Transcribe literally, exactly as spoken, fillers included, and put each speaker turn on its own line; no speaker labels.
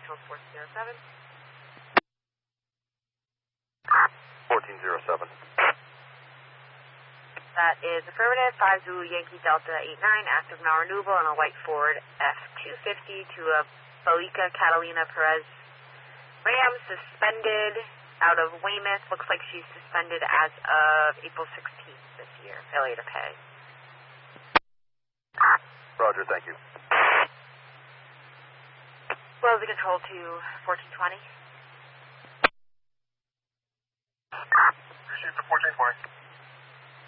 National Sports zero seven.
fourteen zero seven.
That is affirmative, five Zulu Yankee Delta eight nine, active non-renewable on a white Ford F two fifty to a Felica Catalina Perez Ram, suspended out of Weymouth. Looks like she's suspended as of April sixteenth this year. Failure to pay.
Roger, thank you.
Close the control to fourteen twenty.
Received for fourteen twenty.